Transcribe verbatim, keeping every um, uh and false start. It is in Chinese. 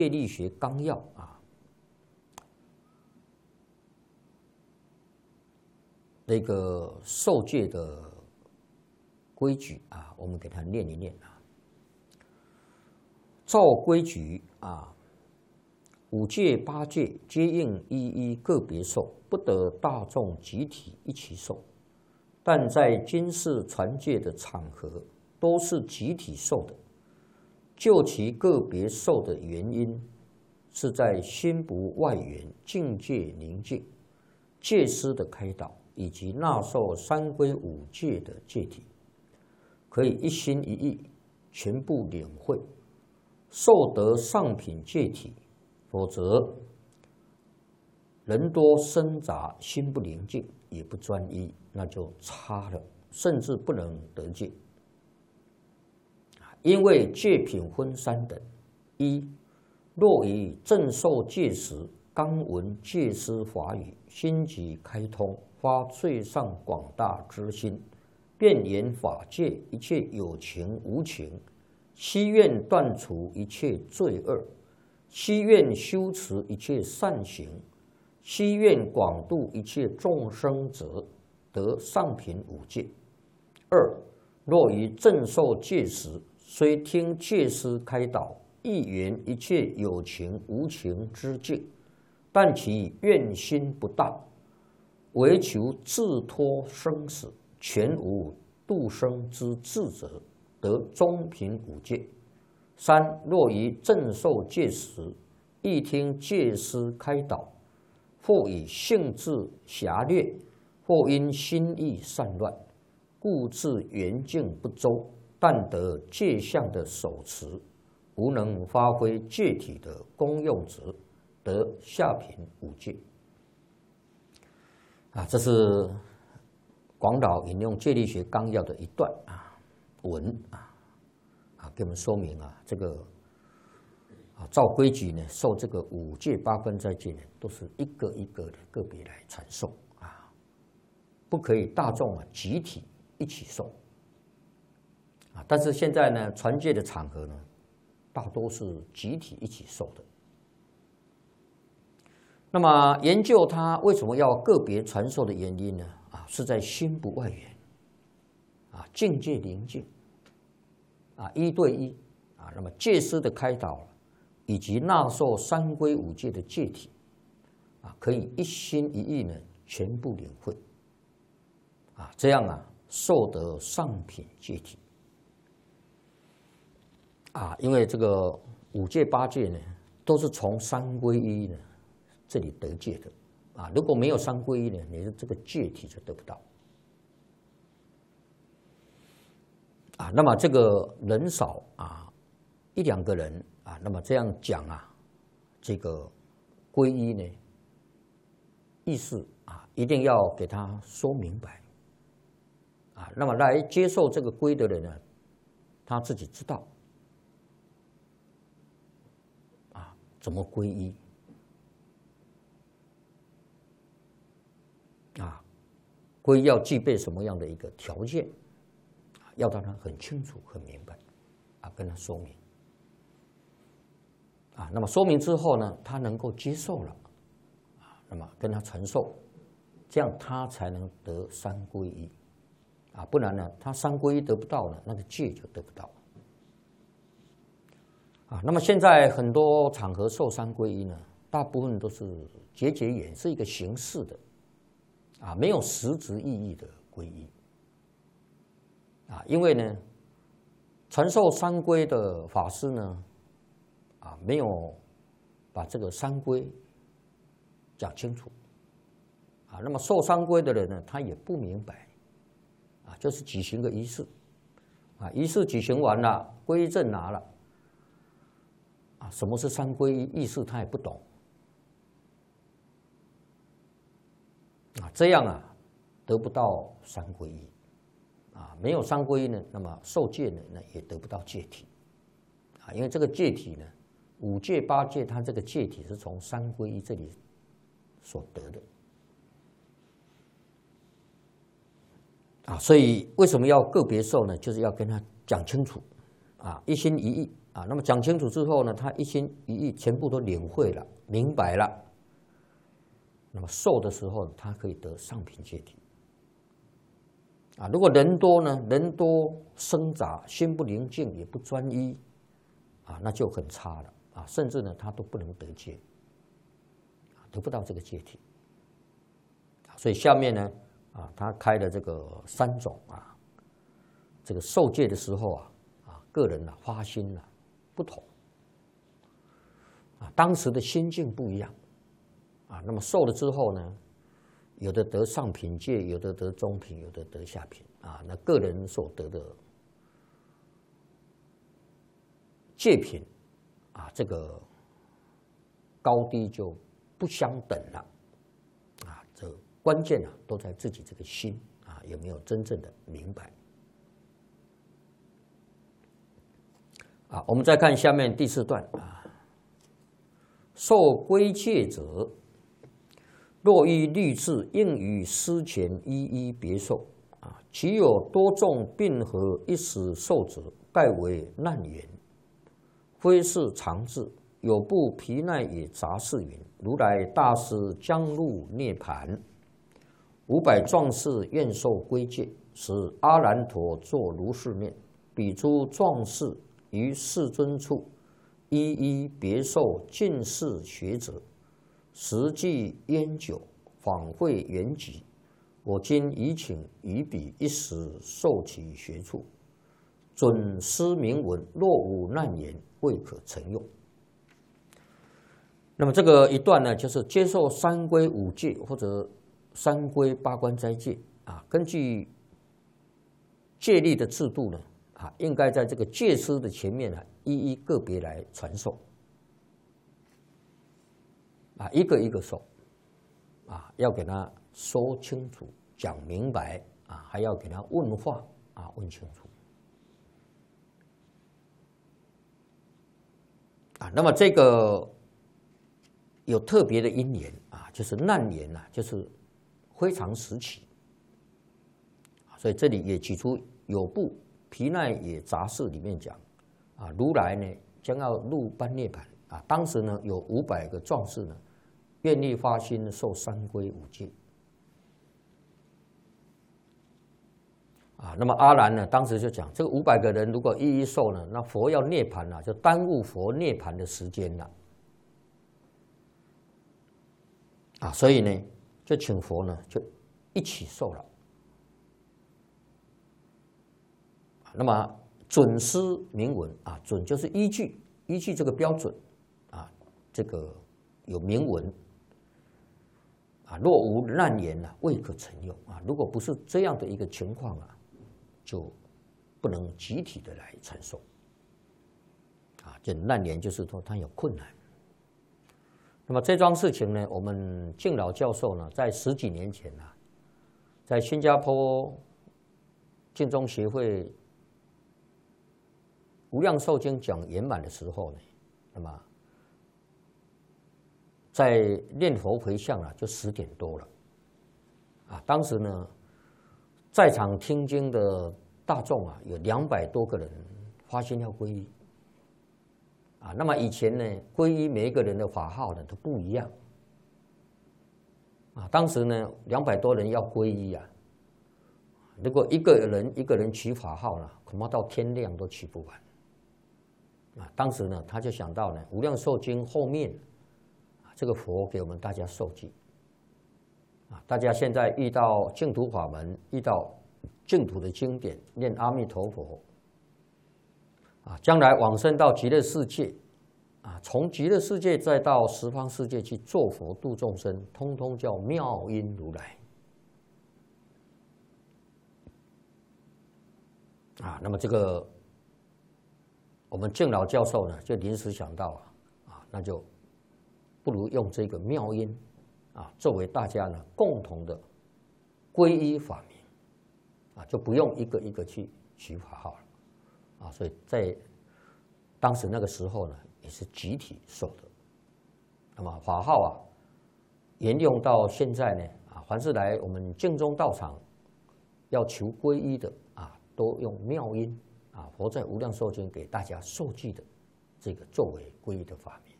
戒律学纲要啊，那个受戒的规矩啊，我们给它念一念啊。照规矩啊，五戒八戒皆应一一个别受，不得大众集体一起受。但在今世传戒的场合，都是集体受的。就其个别受的原因，是在心不外缘、境界宁静、戒师的开导，以及纳受三归五戒的戒体，可以一心一意全部领会，受得上品戒体。否则，人多生杂，心不宁静，也不专一，那就差了，甚至不能得戒。因为戒品分三等：一，若以正受戒时，刚闻戒师法语，心即开通，发最上广大之心，便言法界一切有情无情，希愿断除一切罪恶，希愿修持一切善行，希愿广度一切众生者，得上品五戒。二，若于正受戒时，虽听戒师开导，亦圆一切有情无情之境，但其愿心不大，唯求自脱生死，全无度生之智者，得中品五戒。三，若于正受戒时，亦听戒师开导，或以性质狭劣，或因心意散乱，故自圆境不周，但得戒相的手持，无能发挥戒体的功用者，得下品五戒。啊，这是广导引用戒律学纲要的一段啊文啊啊，给我们说明啊，这个啊照规矩呢，受这个五戒八分斋戒呢，都是一个一个的个别来传授啊，不可以大众啊集体一起受啊。但是现在呢，传戒的场合呢，大多是集体一起受的。那么研究它为什么要个别传授的原因呢？啊，是在心不外缘，啊，境界宁静，啊，一对一，啊，那么戒师的开导，以及纳受三归五戒的戒体，啊，可以一心一意呢全部领会，啊，这样啊受得上品戒体，啊，因为这个五戒八戒呢，都是从三归一呢这里得戒的，啊，如果没有三归一呢，你的这个戒体就得不到，啊，那么这个人少啊，一两个人啊，那么这样讲啊，这个皈依呢，意思啊，一定要给他说明白，啊，那么来接受这个皈的人呢，他自己知道，啊，怎么皈依。啊，皈依要具备什么样的一个条件？要让他很清楚、很明白，啊，跟他说明。啊，那么说明之后呢，他能够接受了，啊，那么跟他传授，这样他才能得三皈依，啊，不然呢，他三皈依得不到呢，那个戒就得不到。啊，那么现在很多场合受三皈依呢，大部分都是结结缘，是一个形式的。啊，没有实质意义的皈依，啊，因为呢，传授三皈的法师呢，啊，没有把这个三皈讲清楚，啊，那么受三皈的人呢，他也不明白，啊，就是举行个仪式，啊，仪式举行完了，皈依证拿了，啊，什么是三皈依意识他也不懂。啊，这样啊，得不到三皈依，啊，没有三皈依呢，那么受戒呢，那也得不到戒体，啊，因为这个戒体呢，五戒八戒，它这个戒体是从三皈依这里所得的，啊，所以为什么要个别受呢？就是要跟他讲清楚，啊，一心一意啊。那么讲清楚之后呢，他一心一意全部都领会了、明白了。那么受的时候，他可以得上品戒体。啊，如果人多呢，人多生杂，心不宁静，也不专一，啊，那就很差了啊，甚至呢，他都不能得戒，啊，得不到这个戒体。所以下面呢，啊，他开了这个三种啊，这个受戒的时候啊，啊，个人呢、啊、发心呢、啊、不同，啊，当时的心境不一样，啊，那么受了之后呢？有的得上品戒，有的得中品，有的得下品啊。那个人所得的戒品啊，这个高低就不相等了啊。这关键啊，都在自己这个心啊，有没有真正的明白啊？我们再看下面第四段啊，受归戒者。若依律制，应于师前一一别受啊。其有多众并合一时受者，盖为难言，非是常智。有部皮奈也杂事云：如来大师将入涅盘，五百壮士愿受归戒，使阿难陀作如是念：彼诸壮士于世尊处，一一别受尽是学者。实际烟酒，访会原籍。我今已请于彼一时受其学处，准师明文，若无难言，未可成用。那么这个一段呢，就是接受三皈五戒或者三皈八关斋戒啊，根据戒律的制度呢，啊，应该在这个戒师的前面呢，一一个别来传授。啊，一个一个说，啊，要给他说清楚、讲明白，啊，还要给他问话，啊，问清楚。啊，那么这个有特别的因缘啊，就是难言呐，就是非常时期。所以这里也举出有部皮奈也杂事里面讲，啊，如来呢将要入般涅盘啊，当时呢有五百个壮士呢。愿力发心受三皈五戒啊，那么阿难呢，当时就讲，这个五百个人如果一一受呢，那佛要涅盘了，就耽误佛涅盘的时间了啊，所以呢，就请佛呢就一起受了。那么准师明文啊，准就是依据依据这个标准啊，这个有明文。啊，若无难言啊，未可成用啊。如果不是这样的一个情况啊，就不能集体的来传授。啊，这难言就是说他有困难。那么这桩事情呢，我们敬老教授呢，在十几年前啊，在新加坡净宗协会无量寿经讲圆满的时候呢，那么。在念佛回向啊，就十点多了，啊，当时呢，在场听经的大众啊，有两百多个人发心要皈依，啊，那么以前呢，皈依每一个人的法号呢都不一样，啊，当时呢，两百多人要皈依啊，如果一个人一个人取法号呢，恐怕到天亮都取不完，啊，当时呢，他就想到呢，《无量寿经》后面。这个佛给我们大家受记啊！大家现在遇到净土法门，遇到净土的经典，念阿弥陀佛啊，将来往生到极乐世界啊，从极乐世界再到十方世界去做佛度众生，通通叫妙音如来啊！那么这个我们敬老教授呢，就临时想到啊，啊，那就。不如用这个妙音啊，作为大家呢共同的皈依法名啊，就不用一个一个去取法号了啊。所以在当时那个时候呢，也是集体受的。那么法号啊，沿用到现在呢啊，凡是来我们净宗道场要求皈依的啊，都用妙音啊。佛在无量寿经给大家受记的这个作为皈依的法名。